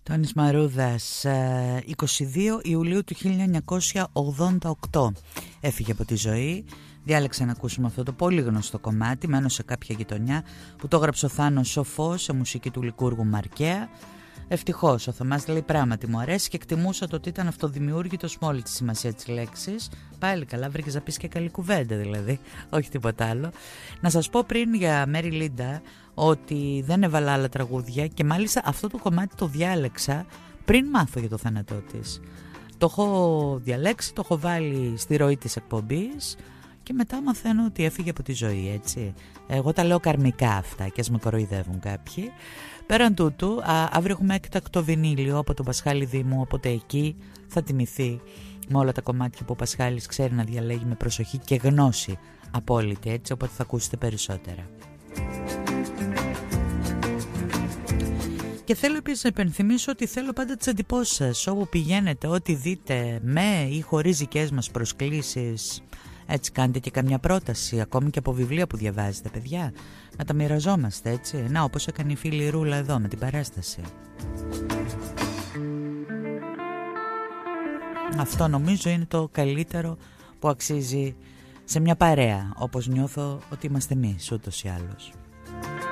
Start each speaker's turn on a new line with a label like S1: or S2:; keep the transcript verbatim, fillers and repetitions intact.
S1: Τόνης Μαρούδας, είκοσι δύο Ιουλίου του χίλια εννιακόσια ογδόντα οκτώ έφυγε από τη ζωή. Διάλεξα να ακούσουμε αυτό το πολύ γνωστό κομμάτι. Μένω σε κάποια γειτονιά που το έγραψε ο Θάνος Σοφός σε μουσική του Λικούργου Μαρκέα. Ευτυχώς, ο Θωμάς λέει πράγματι μου αρέσει και εκτιμούσα το ότι ήταν αυτοδημιούργητος με όλη τη σημασία της λέξης. Πάλι καλά, βρήκες να πεις και καλή κουβέντα δηλαδή, όχι τίποτα άλλο. Να σας πω πριν για Μέρι Λίντα ότι δεν έβαλα άλλα τραγούδια και μάλιστα αυτό το κομμάτι το διάλεξα πριν μάθω για το θάνατό της. Το έχω διαλέξει, το έχω βάλει στη ροή της εκπομπής και μετά μαθαίνω ότι έφυγε από τη ζωή, έτσι. Εγώ τα λέω καρμικά αυτά και ας με κοροϊδεύουν κάποιοι. Πέραν τούτου, α, αύριο έχουμε έκτακτο βινίλιο από τον Πασχάλη Δήμου, οπότε εκεί θα τιμηθεί με όλα τα κομμάτια που ο Πασχάλης ξέρει να διαλέγει με προσοχή και γνώση απόλυτη, έτσι, οπότε θα ακούσετε περισσότερα. Και θέλω επίσης να υπενθυμίσω ότι θέλω πάντα τις εντυπώσεις σας, όπου πηγαίνετε, ό,τι δείτε με ή χωρίς δικές μας προσκλήσεις. Έτσι κάντε και καμιά πρόταση, ακόμη και από βιβλία που διαβάζετε, παιδιά. Να τα μοιραζόμαστε, έτσι. Να, όπως έκανε η φίλη Ρούλα εδώ με την παράσταση. Αυτό νομίζω είναι το καλύτερο που αξίζει σε μια παρέα, όπως νιώθω ότι είμαστε εμείς ούτως ή άλλως.